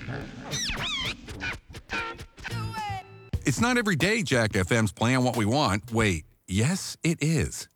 It's not every day Jack FM's playing what we want. Wait, yes, it is.